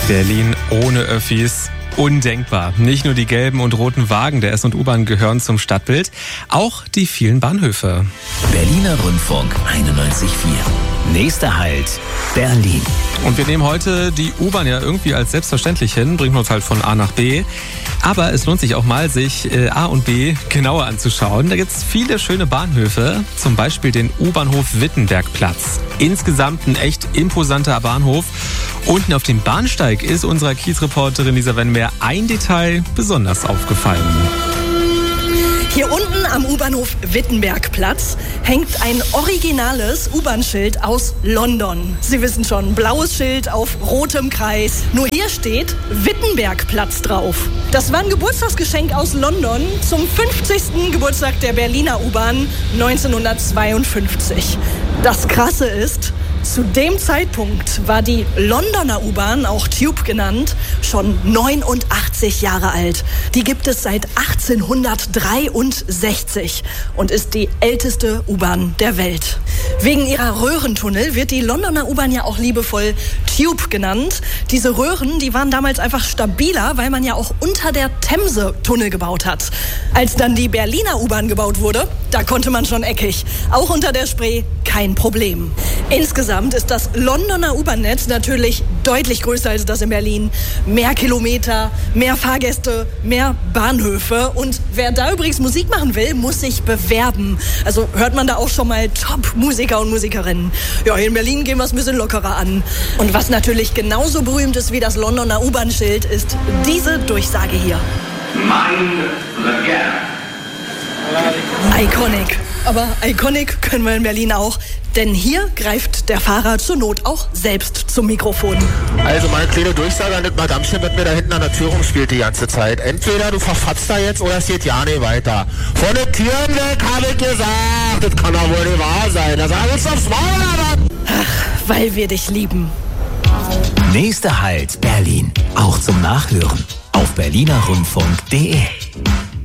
Berlin ohne Öffis. Undenkbar. Nicht nur die gelben und roten Wagen der S- und U-Bahn gehören zum Stadtbild, auch die vielen Bahnhöfe. Berliner Rundfunk 91.4. Nächster Halt, Berlin. Und wir nehmen heute die U-Bahn ja irgendwie als selbstverständlich hin, bringt uns halt von A nach B. Aber es lohnt sich auch mal, sich A und B genauer anzuschauen. Da gibt es viele schöne Bahnhöfe, zum Beispiel den U-Bahnhof Wittenbergplatz. Insgesamt ein echt imposanter Bahnhof. Unten auf dem Bahnsteig ist unserer Kiezreporterin Lisa Wennemer ein Detail besonders aufgefallen. Hier unten am U-Bahnhof Wittenbergplatz hängt ein originales U-Bahn-Schild aus London. Sie wissen schon, blaues Schild auf rotem Kreis. Nur hier steht Wittenbergplatz drauf. Das war ein Geburtstagsgeschenk aus London zum 50. Geburtstag der Berliner U-Bahn 1952. Das Krasse ist, zu dem Zeitpunkt war die Londoner U-Bahn, auch Tube genannt, schon 89 Jahre alt. Die gibt es seit 1863 und ist die älteste U-Bahn der Welt. Wegen ihrer Röhrentunnel wird die Londoner U-Bahn ja auch liebevoll Tube genannt. Diese Röhren, die waren damals einfach stabiler, weil man ja auch unter der Themse Tunnel gebaut hat. Als dann die Berliner U-Bahn gebaut wurde, da konnte man schon eckig. Auch unter der Spree kein Problem. Insgesamt ist das Londoner U-Bahn-Netz natürlich deutlich größer als das in Berlin. Mehr Kilometer, mehr Fahrgäste, mehr Bahnhöfe. Und wer da übrigens Musik machen will, muss sich bewerben. Also hört man da auch schon mal Top-Musiker und Musikerinnen. Ja, hier in Berlin gehen wir es ein bisschen lockerer an. Und was natürlich genauso berühmt ist wie das Londoner U-Bahn-Schild, ist diese Durchsage hier. Mind the gap. Iconic. Aber iconic können wir in Berlin auch. Denn hier greift der Fahrer zur Not auch selbst zum Mikrofon. Also meine kleine Durchsage an das Madamchen, das mir da hinten an der Tür rumspielt die ganze Zeit. Entweder du verfatzt da jetzt oder es geht ja nicht weiter. Von den Türen weg, habe ich gesagt. Das kann doch wohl nicht wahr sein. Da sag ich aufs Maul, oder? Ach, weil wir dich lieben. Nächster Halt, Berlin. Auch zum Nachhören auf berlinerrundfunk.de.